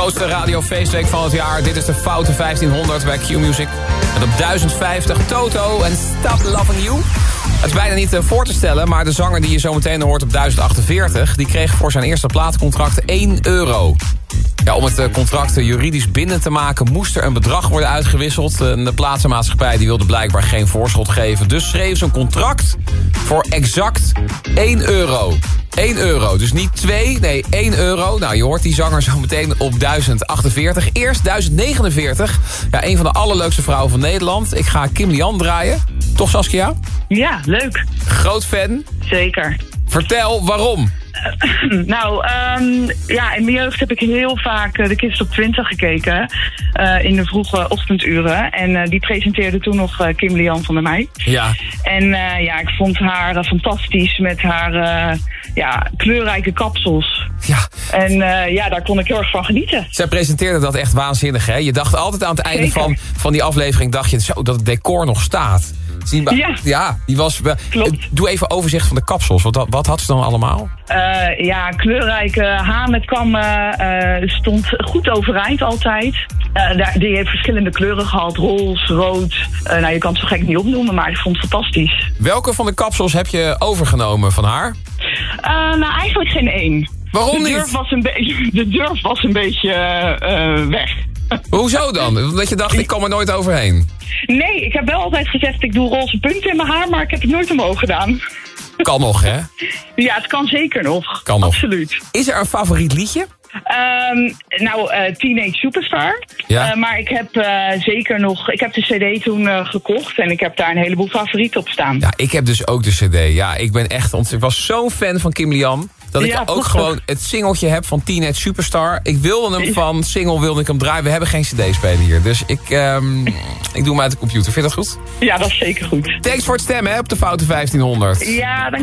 grootste radiofeestweek van het jaar. Dit is de Foute 1500 bij Q-Music. Met op 1050 Toto en Stop Loving You. Het is bijna niet voor te stellen, maar de zanger die je zo meteen hoort op 1048... die kreeg voor zijn eerste platencontract €1. Ja, om het contract juridisch bindend te maken moest er een bedrag worden uitgewisseld. De platenmaatschappij die wilde blijkbaar geen voorschot geven. Dus schreef ze een contract voor exact €1. €1, dus niet 2, nee €1. Nou, je hoort die zanger zo meteen op 1048. Eerst 1049. Ja, een van de allerleukste vrouwen van Nederland. Ik ga Kim Lian draaien. Toch, Saskia? Ja, leuk. Groot fan. Zeker. Vertel, waarom? Ja, in mijn jeugd heb ik heel vaak de Kids op 20 gekeken. In de vroege ochtenduren. En die presenteerde toen nog Kim Lian van der Meij. Ja. En ik vond haar fantastisch met haar kleurrijke kapsels. Ja. En daar kon ik heel erg van genieten. Zij presenteerde dat echt waanzinnig, hè? Je dacht altijd aan het einde van die aflevering... dacht je zo dat het decor nog staat. Ja, die was... Klopt. Doe even overzicht van de kapsels. Wat had ze dan allemaal? Kleurrijke haar met kammen. Stond goed overeind altijd. Die heeft verschillende kleuren gehad. Roze, rood. Je kan het zo gek niet opnoemen, maar ik vond het fantastisch. Welke van de kapsels heb je overgenomen van haar? Eigenlijk geen één. Waarom niet? De durf was een beetje weg. Hoezo dan? Dat je dacht, ik kom er nooit overheen. Nee, ik heb wel altijd gezegd, ik doe roze punten in mijn haar, maar ik heb het nooit omhoog gedaan. Kan nog, hè? Ja, het kan zeker nog. Kan nog. Absoluut. Is er een favoriet liedje? Teenage Superstar. Ja. Maar ik heb zeker nog... Ik heb de cd toen gekocht en ik heb daar een heleboel favorieten op staan. Ja, ik heb dus ook de cd. Ja, ik ben echt... Ik was zo'n fan van Kim Lian... dat ik ook gewoon het singeltje heb van Teenage Superstar. Ik wilde hem van single, wilde ik hem draaien. We hebben geen cd-speler hier. Dus ik doe hem uit de computer. Vind je dat goed? Ja, dat is zeker goed. Thanks voor het stemmen, hè, op de Foute 1500. Ja,